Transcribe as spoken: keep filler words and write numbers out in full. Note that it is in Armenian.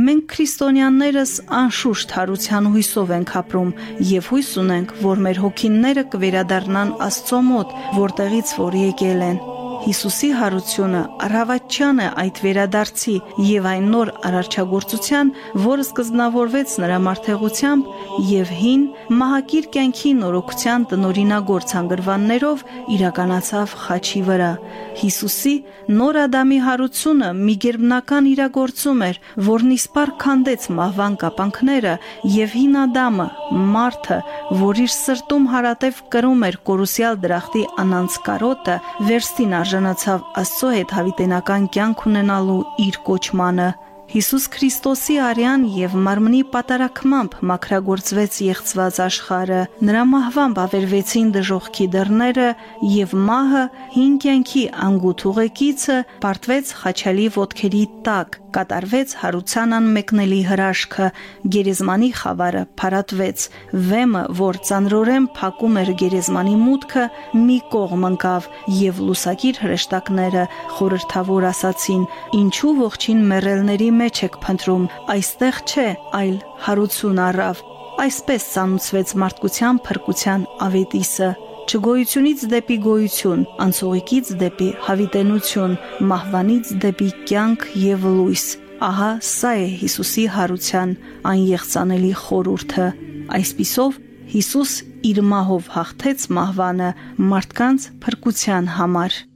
Մենք քրիստոնյաներս անշուշտ հարության հույսով ենք ապրում եւ հույս ունենք, որ մեր հոգիները կվերադառնան Աստծո մոտ, որտեղից որ եկել են։ Հիսուսի հարությունը առավոտյան է այդ վերադարձի եւ այն նոր արարչագործության, որը սկզբնավորվեց նրա մարդեղությամբ եւ հին մահակիր կյանքի նորոգության տնօրինագործ հանգրվաններով իրականացավ խաչի վրա։ Հիսուսի նոր Ադամի հարությունը մի գերբնական իրագործում էր, որն իսպառ քանդեց մահվան կապանքները եւ հին Ադամը, մարդը, որ իր սրտում հարատև կրում էր կորուսյալ դրախտի անանց կարոտը, վերստին արժանացավ Աստծո հետ հավիտենական կյանք ունենալու իր կոչմանը։ Հիսուս Քրիստոսի արյան եւ մարմնի պատարակմամբ մաքրագործվեց եղծված աշխարհը, նրա մահվամբ ավերվեցին դժոխքի դռները եւ մահը հին կյանքի անգութ ուղեկիցը պարտվեց խաչալի ոտքերի տակ, կատարվեց հարության անմեկնելի հրաշքը, գերեզմանի խավարը փարատվեց, վեմը, որ ծանրորեն փակում էր գերեզմանի մուտքը, մի կողմ ընկավ եւ լուսակիր հրեշտակները խորհրդավոր ասացին. ինչու ողջին մեռելների մեջ եք փնտրում, այստեղ չէ, այլ հարություն առավ։ Այսպես ծանուցվեց մարդկության փրկության ավետիսը, չգոյությունից դեպի գոյություն, անցողիկից դեպի հավիտենություն, մահվանից դեպի կյանք եւ լույս։ Ահա սա է Հիսուսի հարության անեղծանելի խորհուրդը։ Այսպիսով Հիսուս իր մահով հաղթեց մահվանը մարդկանց փրկության համար։